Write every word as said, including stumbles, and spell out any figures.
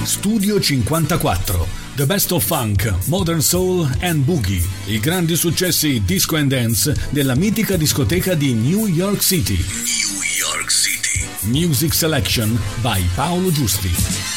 Studio cinquantaquattro, The Best of Funk, Modern Soul and Boogie, i grandi successi disco and dance della mitica discoteca di New York City. New York City. Music Selection by Paolo Giusti.